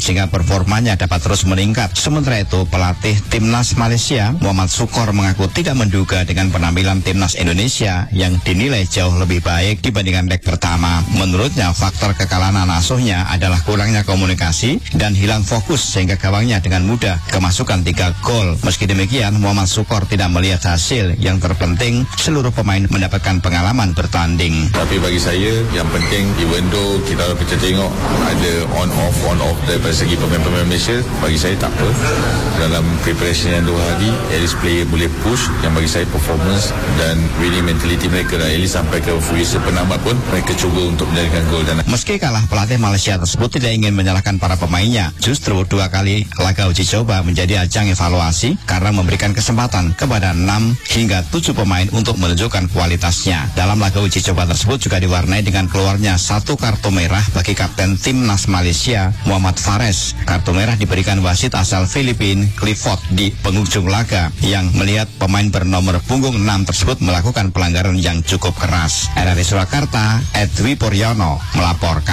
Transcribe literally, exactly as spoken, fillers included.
sehingga performanya dapat terus meningkat. Sementara itu, pelatih Timnas Malaysia, Muhammad Sukor, mengaku tidak menduga dengan penampilan Timnas Indonesia yang dinilai jauh lebih baik dibandingkan leg pertama. Menurutnya, faktor kekalahan anak asuhnya adalah kurangnya komunikasi dan hilang fokus sehingga gawangnya dengan mudah kemasukan tiga gol. Meski demikian, Muhammad Sukor tidak melihat hasil. Yang terpenting, seluruh pemain mendapatkan pengalaman bertanding. Tapi bagi saya, yang penting even though kita kita tengok ada on off on off dari segi pemain-pemain Malaysia, bagi saya tak apa. Dalam preparation yang dua hari, at least player boleh push. Yang bagi saya performance dan winning mentality mereka dah at least sampai ke fase penamat pun mereka cuba untuk menjadikan gol. Dan meski kalah, pelatih Malaysia tersebut tidak ingin menyalahkan para pemainnya. Justru dua kali laga uji coba menjadi ajang evaluasi karena memberikan kesempatan kepada enam hingga tujuh pemain untuk menunjukkan kualitasnya. Dalam laga uji coba tersebut juga diwarnai dengan keluarnya satu kartu merah bagi kapten Timnas Malaysia, Muhammad Fares. Kartu merah diberikan wasit asal Filipina, Clifford, di penghujung laga yang melihat pemain bernomor punggung enam tersebut melakukan pelanggaran yang cukup keras. R R I Surakarta, Edwi Puryono melaporkan.